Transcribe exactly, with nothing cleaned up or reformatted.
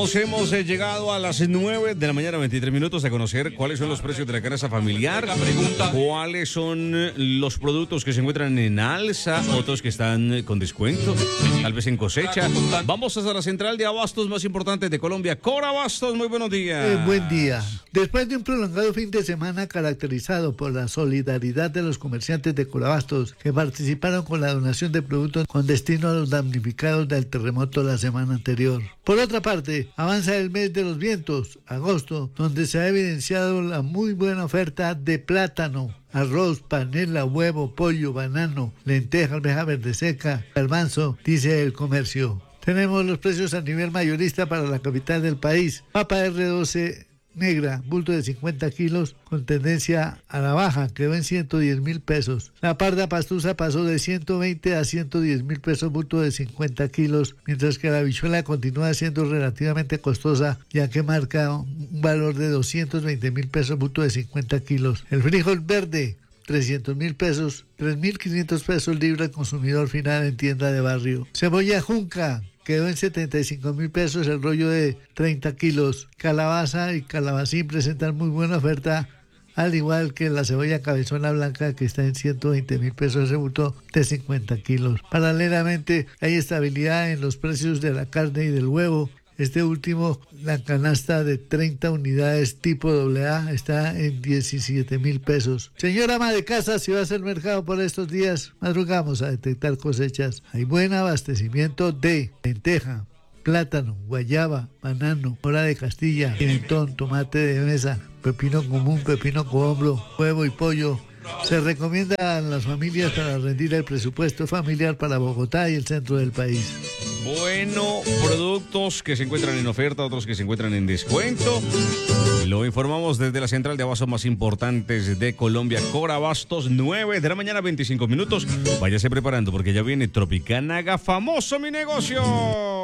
Continuamos, hemos eh, llegado a las nueve de la mañana, veintitrés minutos, a conocer cuáles son los precios de la canasta familiar, cuáles son los productos que se encuentran en alza, otros que están con descuento, tal vez en cosecha. Vamos hasta la central de abastos más importante de Colombia, Corabastos. Muy buenos días. Eh, buen día. Después de un prolongado fin de semana caracterizado por la solidaridad de los comerciantes de Corabastos que participaron con la donación de productos con destino a los damnificados del terremoto la semana anterior. Por otra parte, avanza el mes de los vientos, agosto, donde se ha evidenciado la muy buena oferta de plátano, arroz, panela, huevo, pollo, banano, lenteja, almeja verde seca, garbanzo, dice el comercio. Tenemos los precios a nivel mayorista para la capital del país. Papa erre doce negra, bulto de cincuenta kilos, con tendencia a la baja, quedó en ciento diez mil pesos. La parda pastusa pasó de ciento veinte a ciento diez mil pesos, bulto de cincuenta kilos, mientras que la habichuela continúa siendo relativamente costosa, ya que marca un valor de doscientos veinte mil pesos, bulto de cincuenta kilos. El frijol verde, trescientos mil pesos, tres mil quinientos pesos libre al consumidor final en tienda de barrio. Cebolla junca, quedó en setenta y cinco mil pesos el rollo de treinta kilos. Calabaza y calabacín presentan muy buena oferta, al igual que la cebolla cabezona blanca, que está en ciento veinte mil pesos el bulto de cincuenta kilos. Paralelamente, hay estabilidad en los precios de la carne y del huevo. Este último, la canasta de treinta unidades tipo doble A está en diecisiete mil pesos. Señora ama de casa, si vas al mercado por estos días, madrugamos a detectar cosechas. Hay buen abastecimiento de lenteja, plátano, guayaba, banano, mora de Castilla, pimentón, tomate de mesa, pepino común, pepino cohombro, huevo y pollo. Se recomienda a las familias para rendir el presupuesto familiar para Bogotá y el centro del país. Bueno, productos que se encuentran en oferta, otros que se encuentran en descuento. Lo informamos desde la central de abastos más importantes de Colombia, Corabastos, nueve de la mañana, veinticinco minutos. Váyase preparando porque ya viene Tropicana, haga famoso mi negocio.